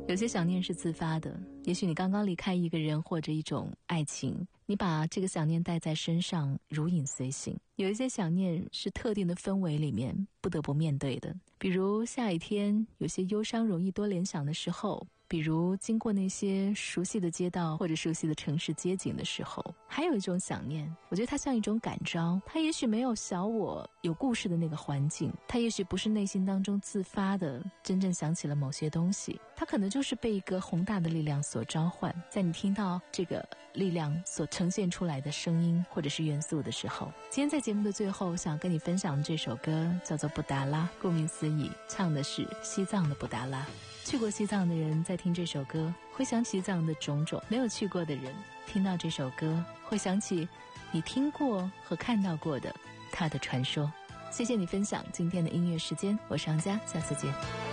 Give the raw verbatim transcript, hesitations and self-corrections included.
有些想念是自发的，也许你刚刚离开一个人或者一种爱情，你把这个想念带在身上，如影随形。有一些想念是特定的氛围里面不得不面对的，比如下雨天有些忧伤容易多联想的时候，比如经过那些熟悉的街道或者熟悉的城市街景的时候。还有一种想念，我觉得它像一种感召，它也许没有小我有故事的那个环境，它也许不是内心当中自发的真正想起了某些东西，它可能就是被一个宏大的力量所召唤，在你听到这个力量所呈现出来的声音或者是元素的时候。今天在节目的最后，想跟你分享的这首歌叫做布达拉，顾名思义，唱的是西藏的布达拉。去过西藏的人在听这首歌会想起西藏的种种，没有去过的人听到这首歌会想起你听过和看到过的它的传说。谢谢你分享今天的音乐时间，我是杨佳，下次见。